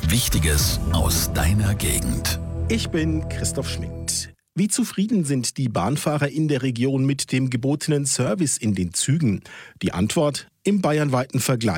Wichtiges aus deiner Gegend. Ich bin Christoph Schmidt. Wie zufrieden sind die Bahnfahrer in der Region mit dem gebotenen Service in den Zügen? Die Antwort: im bayernweiten Vergleich